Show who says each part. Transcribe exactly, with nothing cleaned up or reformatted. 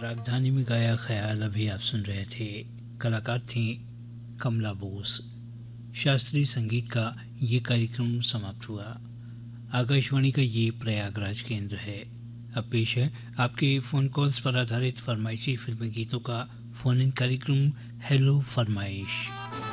Speaker 1: राजधानी में गाया ख्याल अभी आप सुन रहे थे। कलाकार थी कमला बोस। शास्त्रीय संगीत का ये कार्यक्रम समाप्त हुआ। आकाशवाणी का ये प्रयागराज केंद्र है। अब पेश है आपके फ़ोन कॉल्स पर आधारित फरमाइशी फिल्मी गीतों का फ़ोन इन कार्यक्रम हेलो फरमाइश।